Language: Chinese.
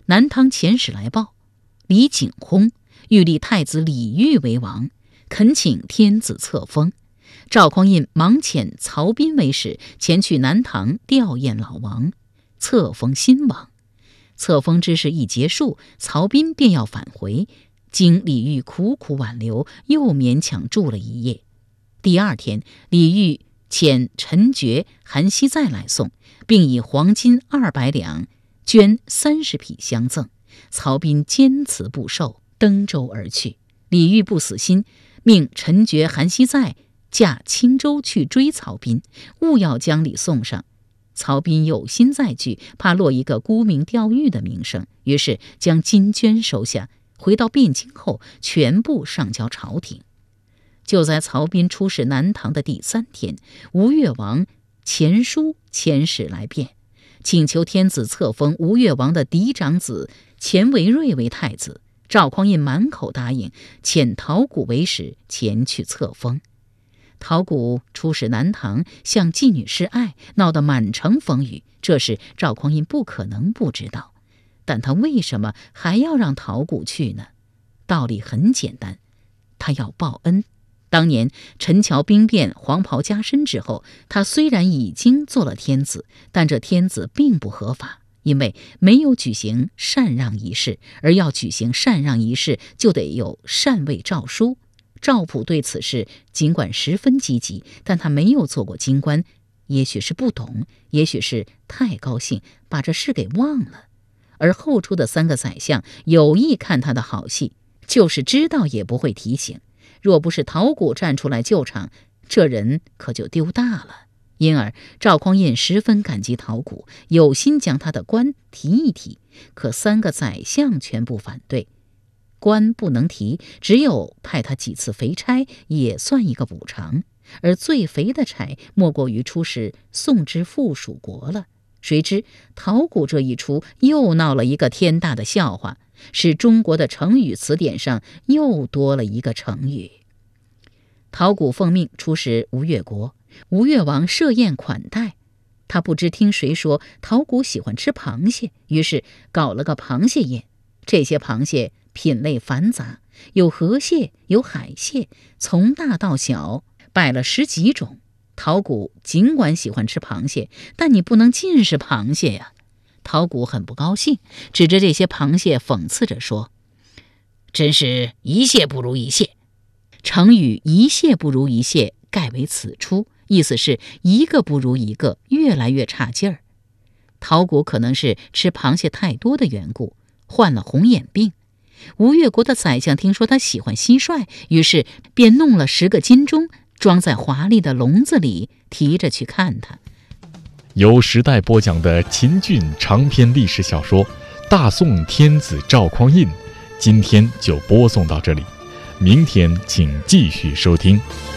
南唐遣使来报，李景薨，欲立太子李煜为王，恳请天子册封。赵匡胤忙遣曹彬为使前去南唐吊唁老王，册封新王。册封之事一结束，曹彬便要返回，经李煜苦苦挽留，又勉强住了一夜。第二天，李煜遣陈觉、韩熙载来送，并以黄金200两、绢30匹相赠。曹彬坚持不受，登舟而去。李煜不死心，命陈觉、韩熙载驾轻舟去追曹彬，务要将礼送上。曹彬有心再拒，怕落一个沽名钓誉的名声，于是将金绢收下，回到汴京后全部上交朝廷。就在曹彬出使南唐的第3天，吴越王钱书遣使来便，请求天子册封吴越王的嫡长子钱维瑞为太子。赵匡胤满口答应，遣陶谷为使前去册封。陶谷出使南唐，向妓女示爱，闹得满城风雨。这事赵匡胤不可能不知道，但他为什么还要让陶谷去呢？道理很简单，他要报恩。当年陈桥兵变，黄袍加身之后，他虽然已经做了天子，但这天子并不合法，因为没有举行禅让仪式，而要举行禅让仪式，就得有禅位诏书。赵普对此事尽管十分积极，但他没有做过京官，也许是不懂，也许是太高兴，把这事给忘了。而后出的3个宰相有意看他的好戏，就是知道也不会提醒。若不是陶谷站出来救场，这人可就丢大了。因而赵匡胤十分感激陶谷，有心将他的官提一提，可3个宰相全部反对。官不能提，只有派他几次肥差，也算一个补偿。而最肥的差莫过于出使宋之附属国了。谁知陶谷这一出又闹了一个天大的笑话，使中国的成语词典上又多了一个成语。陶谷奉命出使吴越国，吴越王设宴款待。他不知听谁说陶谷喜欢吃螃蟹，于是搞了个螃蟹宴。这些螃蟹品类繁杂，有河蟹，有海蟹，从大到小摆了10几种。陶谷尽管喜欢吃螃蟹，但你不能尽是螃蟹呀。陶谷很不高兴，指着这些螃蟹讽刺着说：“真是一蟹不如一蟹。”成语一蟹不如一蟹盖为此出，意思是一个不如一个，越来越差劲儿。陶谷可能是吃螃蟹太多的缘故，患了红眼病。吴越国的宰相听说他喜欢蟋蟀，于是便弄了10个金钟，装在华丽的笼子里，提着去看他。 由时代播讲的秦俊长篇历史小说《大宋天子赵匡胤》，今天就播送到这里，明天请继续收听。